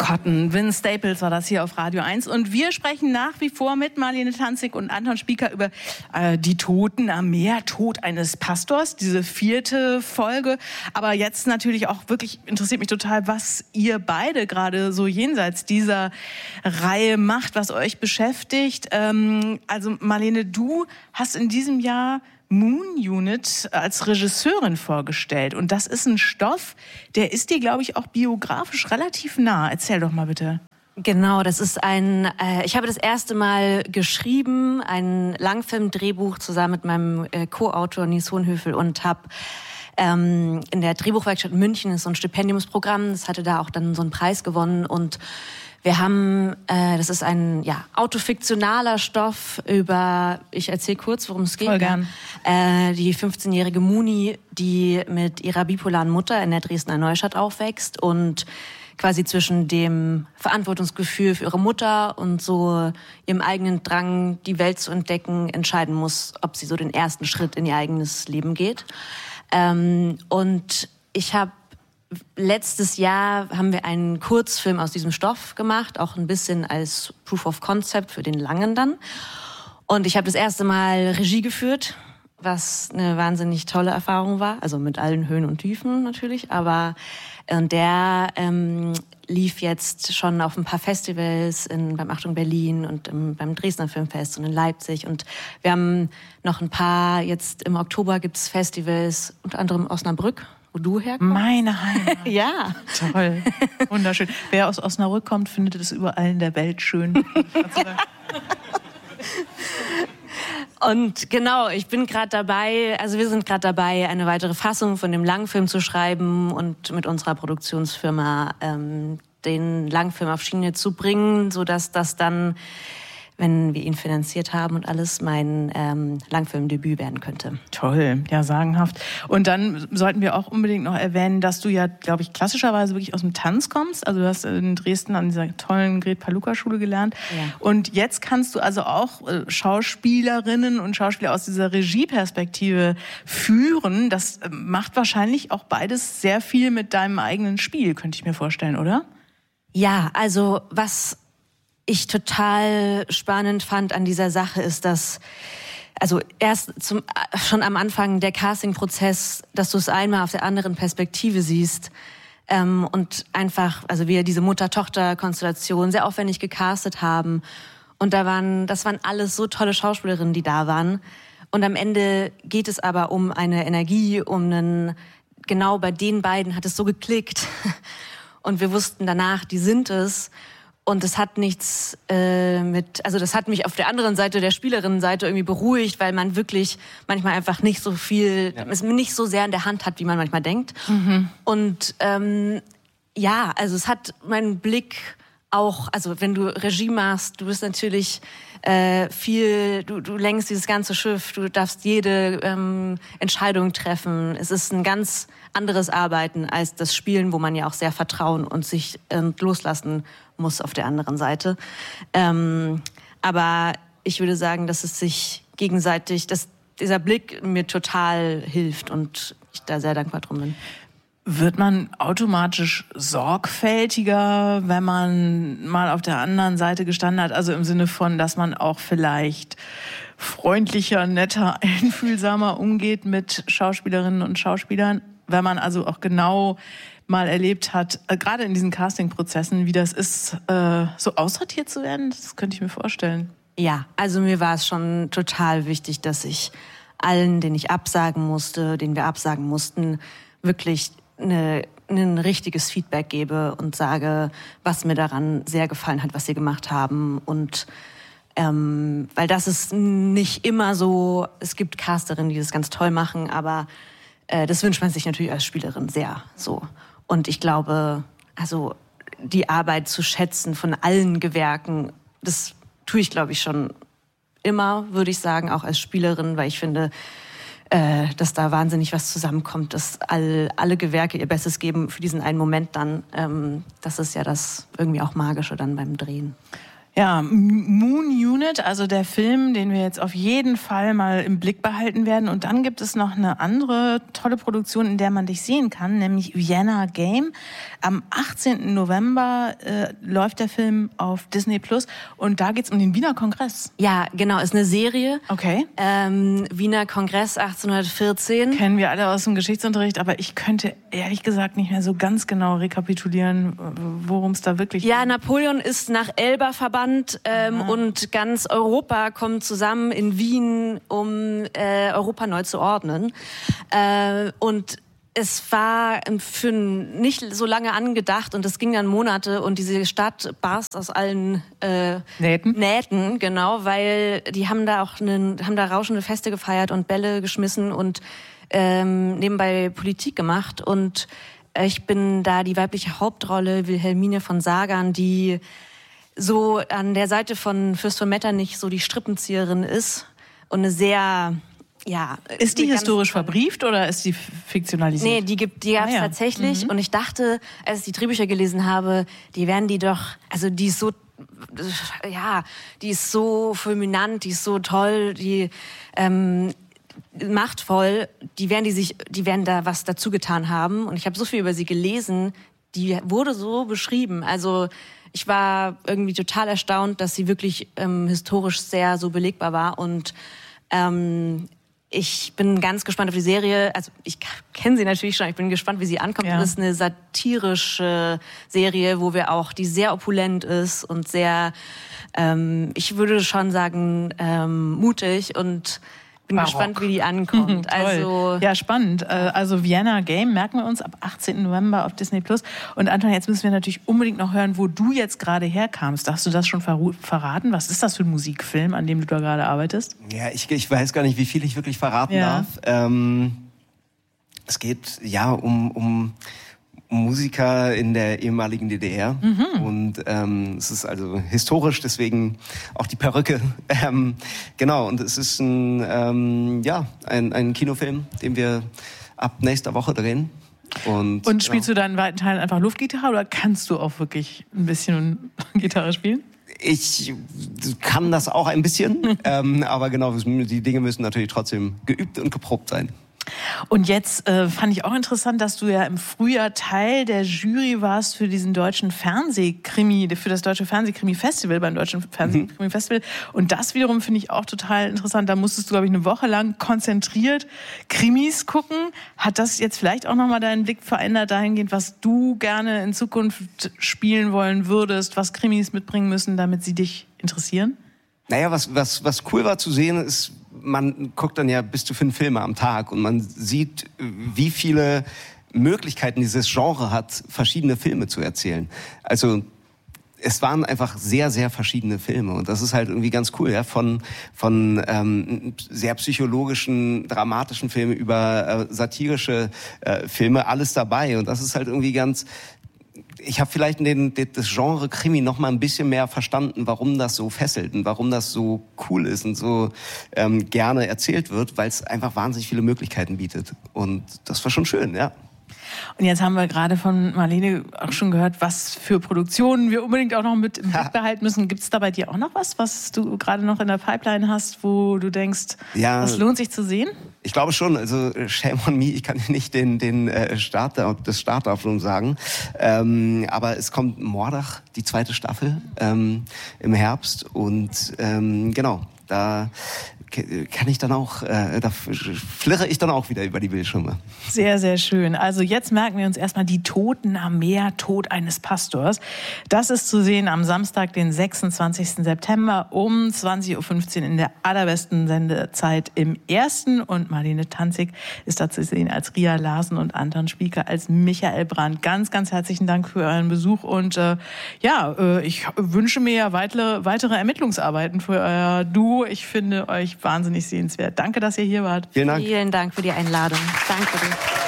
Cotton, Vince Staples war das hier auf Radio 1. Und wir sprechen nach wie vor mit Marlene Tanzig und Anton Spieker über die Toten am Meer, Tod eines Pastors, diese 4. Folge. Aber jetzt natürlich auch wirklich interessiert mich total, was ihr beide gerade so jenseits dieser Reihe macht, was euch beschäftigt. Also Marlene, du hast in diesem Jahr Moon Unit als Regisseurin vorgestellt. Und das ist ein Stoff, der ist dir, glaube ich, auch biografisch relativ nah. Erzähl doch mal bitte. Genau, das ist ich habe das erste Mal geschrieben, ein Langfilmdrehbuch zusammen mit meinem Co-Autor Nies Hohenhöfel und habe in der Drehbuchwerkstatt München, ist so ein Stipendiumsprogramm, das hatte da auch dann so einen Preis gewonnen und wir haben, das ist ein autofiktionaler Stoff ich erzähle kurz, worum es geht. Voll gern. Die 15-jährige Muni, die mit ihrer bipolaren Mutter in der Dresdner Neustadt aufwächst und quasi zwischen dem Verantwortungsgefühl für ihre Mutter und so ihrem eigenen Drang, die Welt zu entdecken, entscheiden muss, ob sie so den ersten Schritt in ihr eigenes Leben geht. Und letztes Jahr haben wir einen Kurzfilm aus diesem Stoff gemacht, auch ein bisschen als Proof of Concept für den langen dann. Und ich habe das erste Mal Regie geführt, was eine wahnsinnig tolle Erfahrung war, also mit allen Höhen und Tiefen natürlich, aber der lief jetzt schon auf ein paar Festivals beim Achtung Berlin und beim Dresdner Filmfest und in Leipzig und wir haben noch ein paar, jetzt im Oktober gibt's Festivals, unter anderem Osnabrück, wo du herkommst. Meine Heimat. Ja. Toll. Wunderschön. Wer aus Osnabrück kommt, findet es überall in der Welt schön. Und genau, wir sind gerade dabei, eine weitere Fassung von dem Langfilm zu schreiben und mit unserer Produktionsfirma den Langfilm auf Schiene zu bringen, sodass das dann, wenn wir ihn finanziert haben und alles, mein Langfilmdebüt werden könnte. Toll, ja, sagenhaft. Und dann sollten wir auch unbedingt noch erwähnen, dass du ja, glaube ich, klassischerweise wirklich aus dem Tanz kommst. Also du hast in Dresden an dieser tollen Gret-Paluca-Schule gelernt. Ja. Und jetzt kannst du also auch Schauspielerinnen und Schauspieler aus dieser Regieperspektive führen. Das macht wahrscheinlich auch beides sehr viel mit deinem eigenen Spiel, könnte ich mir vorstellen, oder? Ja, also was ich total spannend fand an dieser Sache ist, dass schon am Anfang der Casting-Prozess, dass du es einmal auf der anderen Perspektive siehst und einfach, also wir diese Mutter-Tochter-Konstellation sehr aufwendig gecastet haben und das waren alles so tolle Schauspielerinnen, die da waren und am Ende geht es aber um eine Energie, genau bei den beiden hat es so geklickt und wir wussten danach, die sind es. Und es hat nichts das hat mich auf der anderen Seite, der Spielerinnenseite irgendwie beruhigt, weil man wirklich manchmal einfach nicht so viel, es nicht so sehr in der Hand hat, wie man manchmal denkt. Mhm. Und also es hat meinen Blick auch, also wenn du Regie machst, du bist natürlich du lenkst dieses ganze Schiff, du darfst jede Entscheidung treffen. Es ist ein ganz anderes Arbeiten als das Spielen, wo man ja auch sehr vertrauen und sich loslassen muss auf der anderen Seite. Aber ich würde sagen, dass es sich gegenseitig, dass dieser Blick mir total hilft und ich da sehr dankbar drum bin. Wird man automatisch sorgfältiger, wenn man mal auf der anderen Seite gestanden hat? Also im Sinne von, dass man auch vielleicht freundlicher, netter, einfühlsamer umgeht mit Schauspielerinnen und Schauspielern, wenn man also auch genau mal erlebt hat, gerade in diesen Casting-Prozessen, wie das ist, so aussortiert zu werden? Das könnte ich mir vorstellen. Ja, also mir war es schon total wichtig, dass ich allen, denen wir absagen mussten, wirklich ein richtiges Feedback gebe und sage, was mir daran sehr gefallen hat, was sie gemacht haben. Und weil das ist nicht immer so, es gibt Casterinnen, die das ganz toll machen, aber das wünscht man sich natürlich als Spielerin sehr so. Und ich glaube, also die Arbeit zu schätzen von allen Gewerken, das tue ich, glaube ich, schon immer, würde ich sagen, auch als Spielerin, weil ich finde, dass da wahnsinnig was zusammenkommt, dass alle Gewerke ihr Bestes geben für diesen einen Moment dann. Das ist ja das irgendwie auch Magische dann beim Drehen. Ja, Moon Unit, also der Film, den wir jetzt auf jeden Fall mal im Blick behalten werden. Und dann gibt es noch eine andere tolle Produktion, in der man dich sehen kann, nämlich Vienna Game. Am 18. November läuft der Film auf Disney+. Und da geht's um den Wiener Kongress. Ja, genau, ist eine Serie. Okay. Wiener Kongress 1814. Kennen wir alle aus dem Geschichtsunterricht, aber ich könnte ehrlich gesagt nicht mehr so ganz genau rekapitulieren, worum es da wirklich geht. Ja, Napoleon ist nach Elba verbannt und ganz Europa kommt zusammen in Wien, um Europa neu zu ordnen. Und es war für nicht so lange angedacht und es ging dann Monate und diese Stadt barst aus allen Nähten, genau, weil die haben da rauschende Feste gefeiert und Bälle geschmissen und nebenbei Politik gemacht. Und ich bin da die weibliche Hauptrolle, Wilhelmine von Sagan, die so an der Seite von Fürst von Metternich so die Strippenzieherin ist und eine sehr, ja... Ist die historisch verbrieft oder ist die fiktionalisiert? Nee, die gab's tatsächlich. Und ich dachte, als ich die Drehbücher gelesen habe, die ist so, ja, die ist so fulminant, die ist so toll, die machtvoll, die werden da was dazu getan haben. Und ich habe so viel über sie gelesen, die wurde so beschrieben. Also ich war irgendwie total erstaunt, dass sie wirklich historisch sehr so belegbar war. Und ich bin ganz gespannt auf die Serie. Also ich kenne sie natürlich schon. Ich bin gespannt, wie sie ankommt. Ja. Das ist eine satirische Serie, die sehr opulent ist und sehr, ich würde schon sagen, mutig und bin gespannt, wie die ankommt. Also ja, spannend. Also Vienna Game merken wir uns ab 18. November auf Disney+. Und Anton, jetzt müssen wir natürlich unbedingt noch hören, wo du jetzt gerade herkamst. Darfst du das schon verraten? Was ist das für ein Musikfilm, an dem du da gerade arbeitest? Ja, ich weiß gar nicht, wie viel ich wirklich verraten darf. Es geht ja um Musiker in der ehemaligen DDR. Und es ist also historisch, deswegen auch die Perücke. Genau, und es ist ein Kinofilm, den wir ab nächster Woche drehen. Und spielst du da in weiten Teilen einfach Luftgitarre oder kannst du auch wirklich ein bisschen Gitarre spielen? Ich kann das auch ein bisschen, aber genau, die Dinge müssen natürlich trotzdem geübt und geprobt sein. Und jetzt fand ich auch interessant, dass du ja im Frühjahr Teil der Jury warst für diesen deutschen Fernsehkrimi, für das deutsche Fernsehkrimi-Festival, beim deutschen Fernsehkrimi-Festival. Und das wiederum finde ich auch total interessant. Da musstest du, glaube ich, eine Woche lang konzentriert Krimis gucken. Hat das jetzt vielleicht auch nochmal deinen Blick verändert dahingehend, was du gerne in Zukunft spielen wollen würdest, was Krimis mitbringen müssen, damit sie dich interessieren? Naja, was cool war zu sehen, ist, man guckt dann ja bis zu 5 Filme am Tag und man sieht, wie viele Möglichkeiten dieses Genre hat, verschiedene Filme zu erzählen. Also es waren einfach sehr, sehr verschiedene Filme und das ist halt irgendwie ganz cool, ja, von sehr psychologischen, dramatischen Filmen über satirische Filme, alles dabei und das ist halt irgendwie ganz... Ich habe vielleicht das Genre Krimi noch mal ein bisschen mehr verstanden, warum das so fesselt und warum das so cool ist und so gerne erzählt wird, weil es einfach wahnsinnig viele Möglichkeiten bietet. Und das war schon schön, ja. Und jetzt haben wir gerade von Marlene auch schon gehört, was für Produktionen wir unbedingt auch noch mit im Blick behalten müssen. Gibt es da bei dir auch noch was du gerade noch in der Pipeline hast, wo du denkst, das lohnt sich zu sehen? Ich glaube schon, also Shame on me, ich kann nicht das Startdatum sagen, aber es kommt Mordach, die 2. Staffel im Herbst und genau, da kann ich dann auch, da flirre ich dann auch wieder über die Bildschirme. Sehr, sehr schön. Also jetzt merken wir uns erstmal die Toten am Meer, Tod eines Pastors. Das ist zu sehen am Samstag, den 26. September um 20.15 Uhr in der allerbesten Sendezeit im Ersten. Und Marlene Tanzig ist da zu sehen als Ria Larsen und Anton Spieker als Michael Brandt. Ganz, ganz herzlichen Dank für euren Besuch und ich wünsche mir ja weitere Ermittlungsarbeiten für euer Duo. Ich finde euch wahnsinnig sehenswert. Danke, dass ihr hier wart. Vielen Dank. Vielen Dank für die Einladung. Danke dir.